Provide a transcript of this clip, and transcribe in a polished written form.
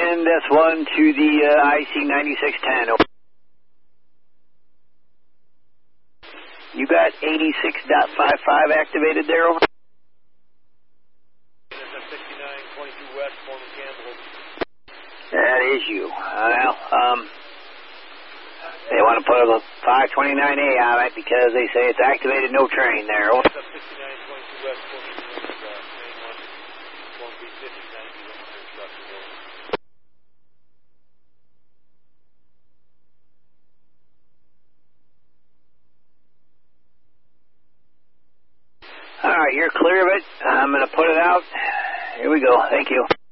Send S1 to the IC 9610. Over. You got 86.55 activated there, over. That is you. Well, they want to put a 529A on it because they say it's activated, no train there. Over. All right, you're clear of it. I'm going to put it out. Here we go. Thank you.